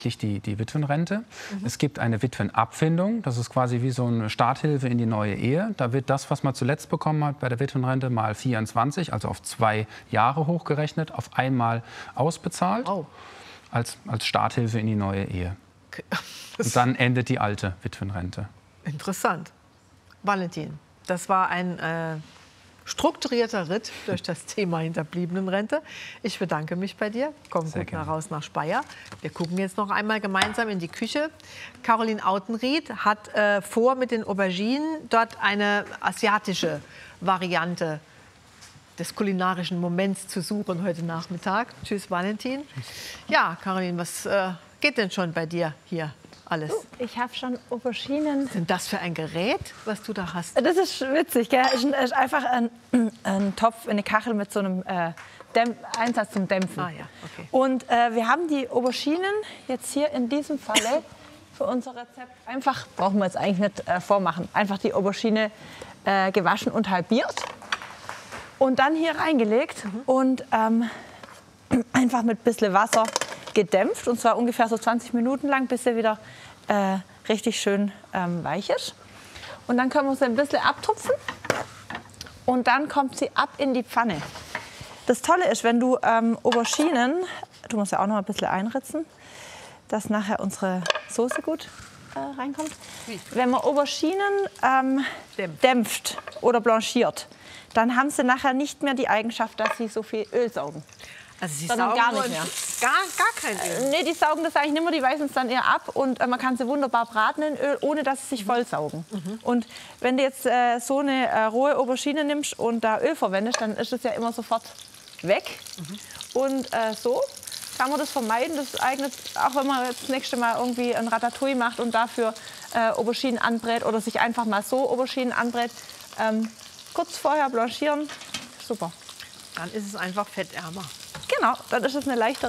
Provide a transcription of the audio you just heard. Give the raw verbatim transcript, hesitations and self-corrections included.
Die, die Witwenrente. Mhm. Es gibt eine Witwenabfindung. Das ist quasi wie so eine Starthilfe in die neue Ehe. Da wird das, was man zuletzt bekommen hat bei der Witwenrente, mal vierundzwanzig, also auf zwei Jahre hochgerechnet, auf einmal ausbezahlt. Oh. Als, als Starthilfe in die neue Ehe. Okay. Und dann endet die alte Witwenrente. Interessant. Valentin, das war ein äh, strukturierter Ritt durch das Thema Hinterbliebenenrente. Ich bedanke mich bei dir. Komm Sehr gut gerne. nach raus nach Speyer. Wir gucken jetzt noch einmal gemeinsam in die Küche. Caroline Autenrieth hat äh, vor, mit den Auberginen dort eine asiatische Variante des kulinarischen Moments zu suchen heute Nachmittag. Tschüss, Valentin. Tschüss. Ja, Caroline, was äh, geht denn schon bei dir hier alles? Ich habe schon Auberginen. Was ist denn das für ein Gerät, was du da hast? Das ist witzig, gell? Es ist einfach ein, ein Topf, eine Kachel mit so einem äh, Dämp Einsatz zum Dämpfen. Ah, ja, okay. Und äh, wir haben die Auberginen jetzt hier in diesem Falle für unser Rezept einfach, brauchen wir jetzt eigentlich nicht äh, vormachen, einfach die Aubergine äh, gewaschen und halbiert. Und dann hier reingelegt mhm. und ähm, einfach mit ein bisschen Wasser gedämpft. Und zwar ungefähr so zwanzig Minuten lang, bis sie wieder äh, richtig schön ähm, weich ist. Und dann können wir sie ein bisschen abtupfen. Und dann kommt sie ab in die Pfanne. Das Tolle ist, wenn du ähm, Auberginen, du musst ja auch noch ein bisschen einritzen, dass nachher unsere Soße gut äh, reinkommt. Wenn man Auberginen ähm, Dämpft. dämpft oder blanchiert, dann haben sie nachher nicht mehr die Eigenschaft, dass sie so viel Öl saugen. Also sie Sondern saugen gar nicht mehr. Gar, gar kein Öl? Äh, nee, die saugen das eigentlich nicht mehr, die weisen es dann eher ab. Und äh, man kann sie wunderbar braten in Öl, ohne dass sie sich voll saugen. Mhm. Und wenn du jetzt äh, so eine äh, rohe Aubergine nimmst und da Öl verwendest, dann ist es ja immer sofort weg. Mhm. Und äh, so kann man das vermeiden. Das eignet, auch wenn man das nächste Mal irgendwie ein Ratatouille macht und dafür äh, Auberginen anbrät oder sich einfach mal so Auberginen anbrät. Ähm, kurz vorher blanchieren, super. Dann ist es einfach fettärmer. Genau, dann ist es eine leichtere